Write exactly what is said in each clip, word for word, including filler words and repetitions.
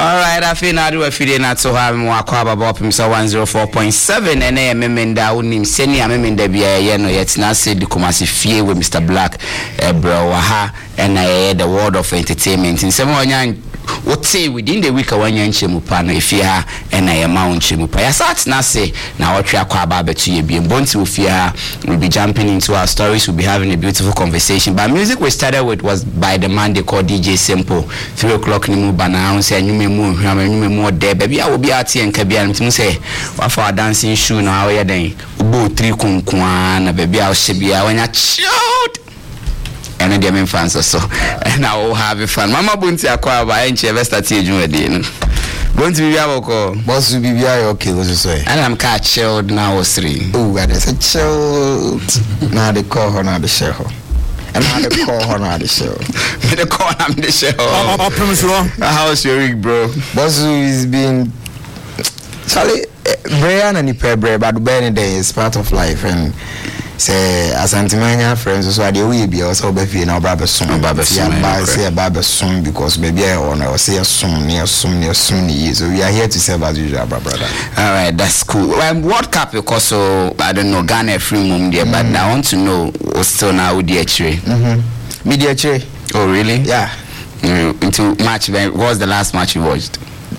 right, I feel now do a feeling not so have more Aquaba Bop himself one zero four point seven and a memenda unim senior memenda be a yeno yet now said the Kumasi fear with Mister Black, a bro, aha, and I the world of entertainment in some one. What say within the week when you're in Chimupano if you are and I am Mount Chimupa? I sat now say now what you are quite to you being born to fear. We'll be jumping into our stories, we'll be having a beautiful conversation. But music we started with was by the man they call D J Simple. Three o'clock in the move and say you may move, you may more there, baby. I will be out here and Kabian to say what for a dancing shoe now you're then Ubu three kunkwan, baby. I'll should be when I shout. And the main fans also, and I will have a fun. Mama Bunti acquire by Enche Vesta T. June. Bunti Biako, Boss will be okay, was you say? And I'm cat chilled now, was three. Oh, and it's a chilled. Now they call her now the show. And now they call her now the show. They call her the show. I promise you wrong. How's your week, bro? Boss is being Charlie, Brian and Nipe, but the Benny Day is part of life and. Say as antimania friends so they will be also be feeling our barber soon barber soon say barber soon because maybe I want to say soon near soon near soon so we are here to serve as usual brother. All right, that's cool. Um, World Cup because so I don't know Ghana free mum there, but I want to know what's still now with the H-ray. Mhm. Media H-ray. Oh really? Yeah. Mm, into match what was the last match you watched?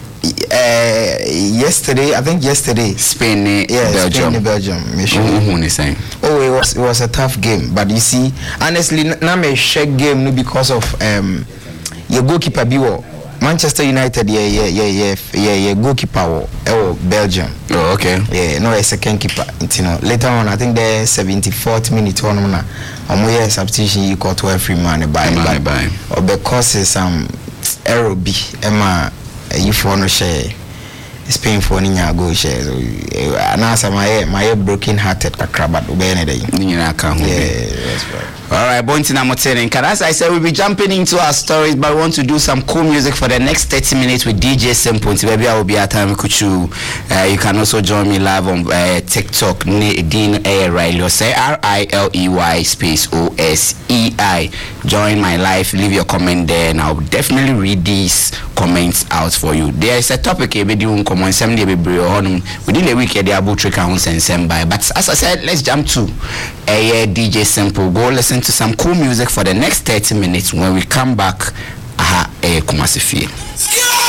Uh, yesterday, I think yesterday, Spain, yeah, Belgium. Spain, Belgium. Mm-hmm. Oh, it was it was a tough game, but you see, honestly, now me shake game no because of um your goalkeeper Biwo. Manchester United, yeah, yeah, yeah, yeah, yeah, yeah, goalkeeper oh Belgium. Oh, okay. Yeah, no, a second keeper. You know, later on, I think the seventy-fourth minute one, I'm um, substitution you got to every man by by by. Or because some error B, Emma. You for no share, it's painful in your go share. And answer my my broken hearted kakrabat ubenede. Yeah, that's right. All right, Bontina Moterin. As I said, we'll be jumping into our stories, but we want to do some cool music for the next thirty minutes with D J Simple. Maybe I will be at time with you. Uh, you can also join me live on uh, TikTok. Dean A. Riley. Say R I L E Y space O S E I. Join my live. Leave your comment there, and I'll definitely read these comments out for you. There is a topic a video on comment. Some day we within a week they are both trick and send by. But as I said, let's jump to a uh, D J Simple. Go listen to some cool music for the next thirty minutes. When we come back, aha, eh, Kumasi Fie.